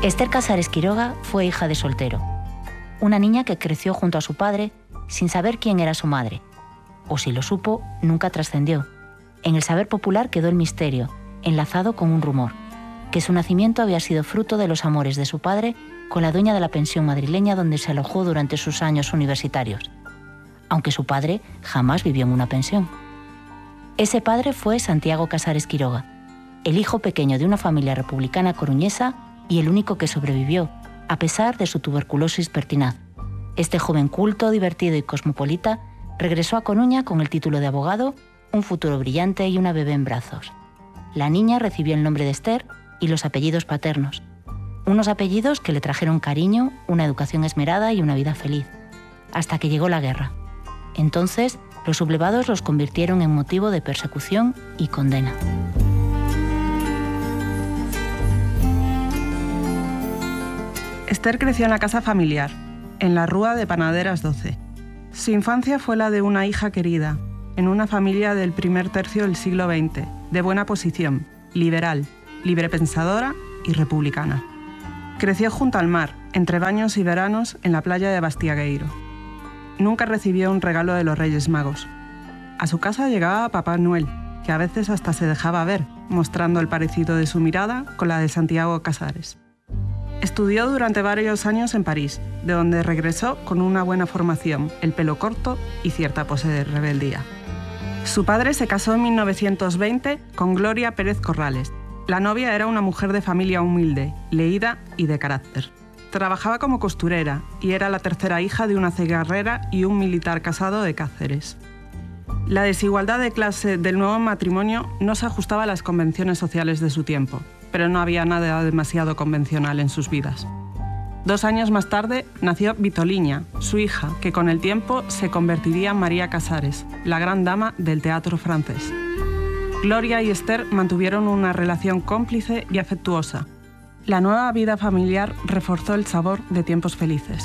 Esther Casares Quiroga fue hija de soltero, una niña que creció junto a su padre sin saber quién era su madre, o si lo supo, nunca trascendió. En el saber popular quedó el misterio, enlazado con un rumor, que su nacimiento había sido fruto de los amores de su padre con la dueña de la pensión madrileña donde se alojó durante sus años universitarios, aunque su padre jamás vivió en una pensión. Ese padre fue Santiago Casares Quiroga, el hijo pequeño de una familia republicana coruñesa y el único que sobrevivió, a pesar de su tuberculosis pertinaz. Este joven culto, divertido y cosmopolita regresó a Coruña con el título de abogado, un futuro brillante y una bebé en brazos. La niña recibió el nombre de Esther y los apellidos paternos, unos apellidos que le trajeron cariño, una educación esmerada y una vida feliz, hasta que llegó la guerra. Entonces, los sublevados los convirtieron en motivo de persecución y condena. Esther creció en la casa familiar, en la Rúa de Panaderas 12. Su infancia fue la de una hija querida, en una familia del primer tercio del siglo XX, de buena posición, liberal, librepensadora y republicana. Creció junto al mar, entre baños y veranos en la playa de Bastiagueiro. Nunca recibió un regalo de los Reyes Magos. A su casa llegaba Papá Noel, que a veces hasta se dejaba ver, mostrando el parecido de su mirada con la de Santiago Casares. Estudió durante varios años en París, de donde regresó con una buena formación, el pelo corto y cierta pose de rebeldía. Su padre se casó en 1920 con Gloria Pérez Corrales. La novia era una mujer de familia humilde, leída y de carácter. Trabajaba como costurera y era la tercera hija de una cigarrera y un militar casado de Cáceres. La desigualdad de clase del nuevo matrimonio no se ajustaba a las convenciones sociales de su tiempo, pero no había nada demasiado convencional en sus vidas. 2 años más tarde nació Vitoliña, su hija, que con el tiempo se convertiría en María Casares, la gran dama del teatro francés. Gloria y Esther mantuvieron una relación cómplice y afectuosa. La nueva vida familiar reforzó el sabor de tiempos felices.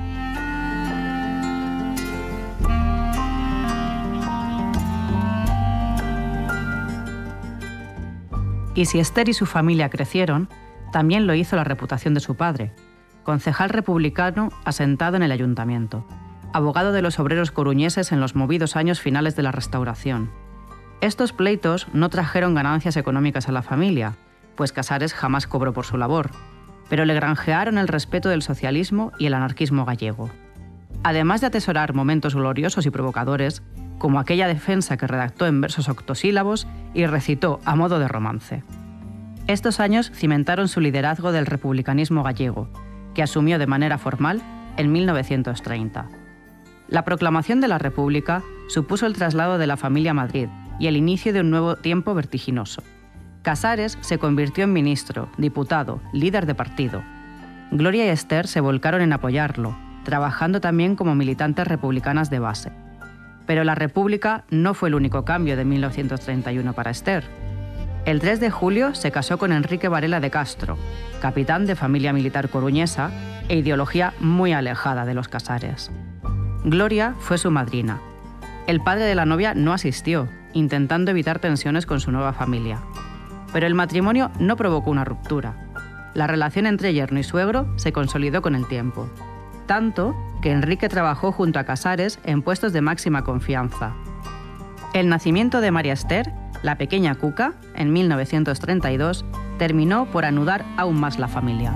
Y si Esther y su familia crecieron, también lo hizo la reputación de su padre, concejal republicano asentado en el ayuntamiento, abogado de los obreros coruñeses en los movidos años finales de la Restauración. Estos pleitos no trajeron ganancias económicas a la familia, pues Casares jamás cobró por su labor, pero le granjearon el respeto del socialismo y el anarquismo gallego. Además de atesorar momentos gloriosos y provocadores, como aquella defensa que redactó en versos octosílabos y recitó a modo de romance. Estos años cimentaron su liderazgo del republicanismo gallego, que asumió de manera formal en 1930. La proclamación de la República supuso el traslado de la familia a Madrid y el inicio de un nuevo tiempo vertiginoso. Casares se convirtió en ministro, diputado, líder de partido. Gloria y Esther se volcaron en apoyarlo, trabajando también como militantes republicanas de base. Pero la República no fue el único cambio de 1931 para Esther. El 3 de julio se casó con Enrique Varela de Castro, capitán de familia militar coruñesa e ideología muy alejada de los Casares. Gloria fue su madrina. El padre de la novia no asistió, intentando evitar tensiones con su nueva familia. Pero el matrimonio no provocó una ruptura. La relación entre yerno y suegro se consolidó con el tiempo. Tanto que Enrique trabajó junto a Casares en puestos de máxima confianza. El nacimiento de María Esther, la pequeña Cuca, en 1932, terminó por anudar aún más la familia.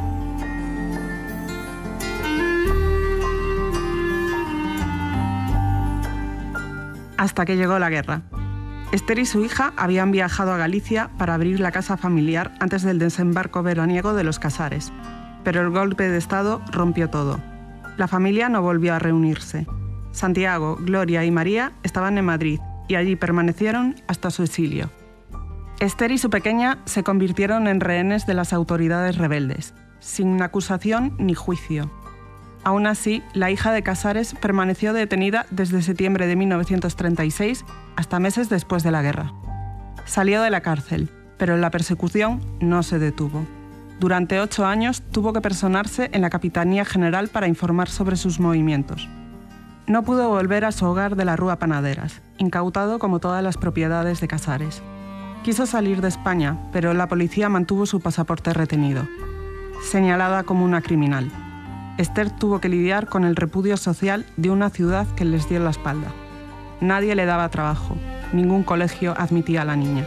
Hasta que llegó la guerra. Esther y su hija habían viajado a Galicia para abrir la casa familiar antes del desembarco veraniego de los Casares, pero el golpe de Estado rompió todo. La familia no volvió a reunirse. Santiago, Gloria y María estaban en Madrid y allí permanecieron hasta su exilio. Esther y su pequeña se convirtieron en rehenes de las autoridades rebeldes, sin acusación ni juicio. Aún así, la hija de Casares permaneció detenida desde septiembre de 1936 hasta meses después de la guerra. Salió de la cárcel, pero la persecución no se detuvo. Durante 8 años tuvo que personarse en la Capitanía General para informar sobre sus movimientos. No pudo volver a su hogar de la Rúa Panaderas, incautado como todas las propiedades de Casares. Quiso salir de España, pero la policía mantuvo su pasaporte retenido. señalada como una criminal. Esther tuvo que lidiar con el repudio social de una ciudad que les dio la espalda. Nadie le daba trabajo, ningún colegio admitía a la niña.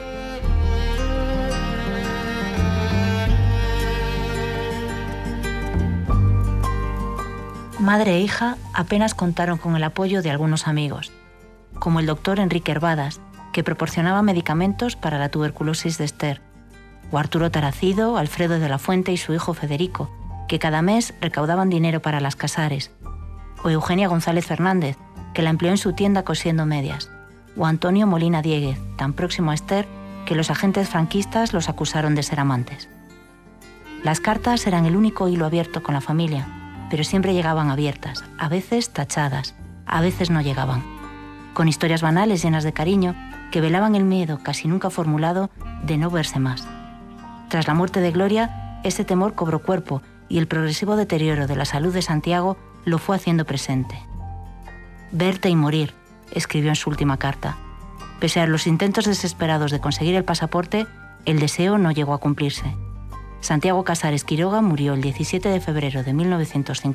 Madre e hija apenas contaron con el apoyo de algunos amigos, como el doctor Enrique Herbadas, que proporcionaba medicamentos para la tuberculosis de Esther, o Arturo Taracido, Alfredo de la Fuente y su hijo Federico, que cada mes recaudaban dinero para las Casares, o Eugenia González Fernández, que la empleó en su tienda cosiendo medias, o Antonio Molina Diéguez, tan próximo a Esther que los agentes franquistas los acusaron de ser amantes. Las cartas eran el único hilo abierto con la familia, pero siempre llegaban abiertas, a veces tachadas, a veces no llegaban, con historias banales llenas de cariño que velaban el miedo, casi nunca formulado, de no verse más. Tras la muerte de Gloria, ese temor cobró cuerpo y el progresivo deterioro de la salud de Santiago lo fue haciendo presente. «Verte y morir», escribió en su última carta. Pese a los intentos desesperados de conseguir el pasaporte, el deseo no llegó a cumplirse. Santiago Casares Quiroga murió el 17 de febrero de 1950